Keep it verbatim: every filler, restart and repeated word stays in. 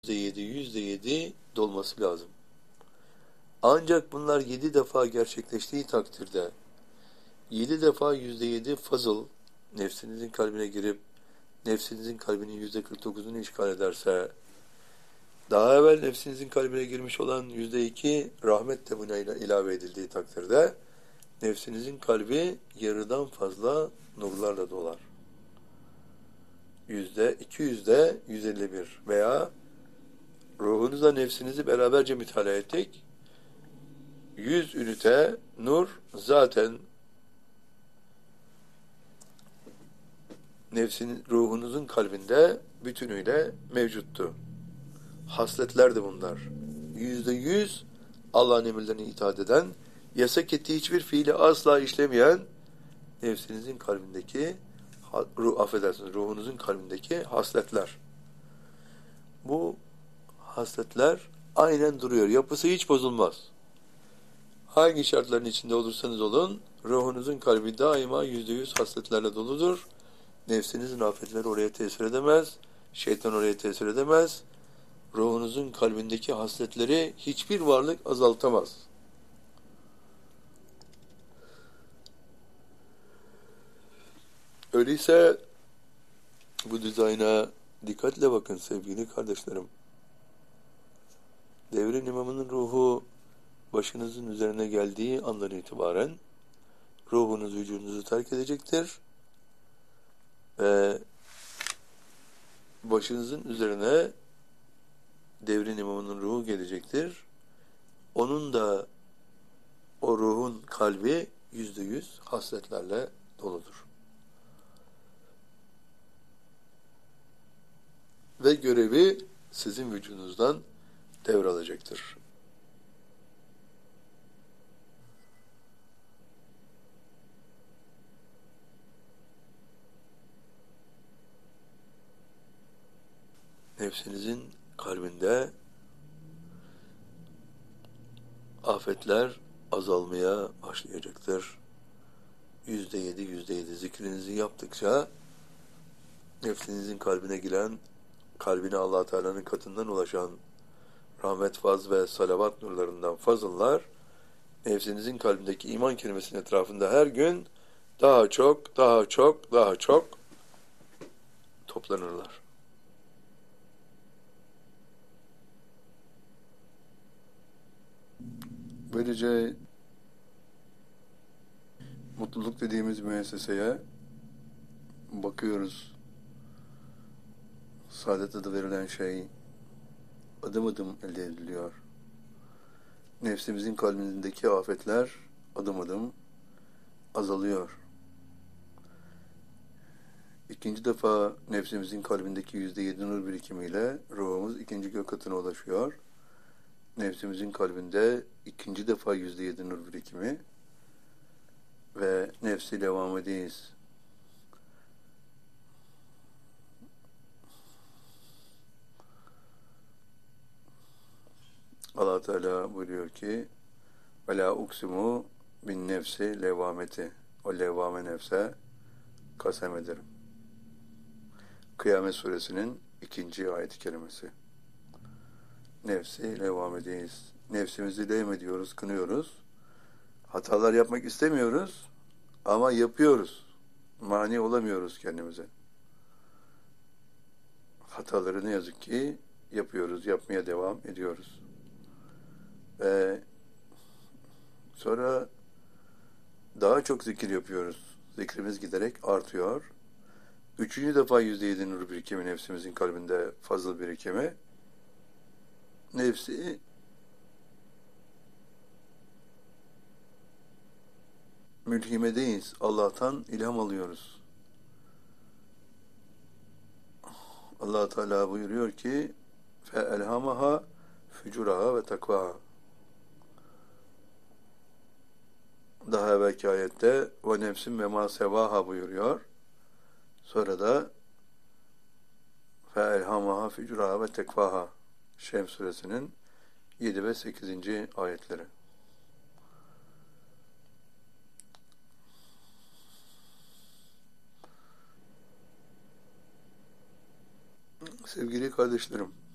yüzde yedi, yüzde yedi dolması lazım. Ancak bunlar yedi defa gerçekleştiği takdirde yedi defa yüzde yedi fazıl nefsinizin kalbine girip nefsinizin kalbinin yüzde kırk dokuzunu işgal ederse, daha evvel nefsinizin kalbine girmiş olan yüzde iki rahmet de buna ilave edildiği takdirde nefsinizin kalbi yarıdan fazla nurlarla dolar. Yüzde iki yüzde yüz elli bir veya ruhunuzla nefsinizi beraberce mütalaa ettik. yüz ünite nur zaten nefsin, ruhunuzun kalbinde bütünüyle mevcuttu. Hasletlerdi bunlar. Yüzde yüz Allah'ın emirlerine itaat eden, yasak ettiği hiçbir fiili asla işlemeyen nefsinizin kalbindeki ruh, affedersiniz, ruhunuzun kalbindeki hasletler. Bu hasletler aynen duruyor. Yapısı hiç bozulmaz. Hangi şartların içinde olursanız olun, ruhunuzun kalbi daima yüzde yüz hasletlerle doludur. Nefsinizin afetleri oraya tesir edemez. Şeytan oraya tesir edemez. Ruhunuzun kalbindeki hasletleri hiçbir varlık azaltamaz. Öyleyse bu dizayna dikkatle bakın sevgili kardeşlerim. Devrin imamının ruhu başınızın üzerine geldiği andan itibaren ruhunuz vücudunuzu terk edecektir ve başınızın üzerine devrin imamının ruhu gelecektir. Onun da o ruhun kalbi yüzde yüz hasletlerle doludur. Ve görevi sizin vücudunuzdan devralacaktır. Nefsinizin kalbinde afetler azalmaya başlayacaktır. Yüzde yedi, yüzde yedi zikrinizi yaptıkça nefsinizin kalbine giren, kalbine Allah Teala'nın katından ulaşan rahmet, faz ve salavat nurlarından fazıllar, nefsinizin kalbindeki iman kelimesinin etrafında her gün daha çok, daha çok, daha çok toplanırlar. Böylece mutluluk dediğimiz müesseseye bakıyoruz. Saadet adı verilen şey adım adım elde ediliyor. Nefsimizin kalbindeki afetler adım adım azalıyor. İkinci defa nefsimizin kalbindeki yüzde yedi nur birikimiyle ruhumuz ikinci gök katına ulaşıyor. Nefsimizin kalbinde ikinci defa yüzde yedi nur birikimi ve nefsi levamedeyiz. Allah Teala buyuruyor ki وَلَا uksimu bin nefsi levameti. O levame nefse kasem ederim. Kıyamet suresinin ikinci ayet-i kerimesi. Nefsi levamedeyiz. Nefsimizi levm ediyoruz, kınıyoruz. Hatalar yapmak istemiyoruz ama yapıyoruz. Mani olamıyoruz kendimize. Hataları ne yazık ki yapıyoruz, yapmaya devam ediyoruz. Ve sonra daha çok zikir yapıyoruz. Zikrimiz giderek artıyor. Üçüncü defa yüzde yedi nur birikimi nefsimizin kalbinde fazla birikimi. Nefsi mülhimedeyiz. Allah'tan ilham alıyoruz. Allah Teala buyuruyor ki فَاَلْهَمَهَا فُجُرَهَا ve takvaha. Daha evvelki ayette ve nefsin ve ma sevaha buyuruyor. Sonra da فَاَلْهَمَهَا فُجُرَهَا ve tekvaha. Şems suresinin yedi ve sekizinci ayetleri. Sevgili kardeşlerim,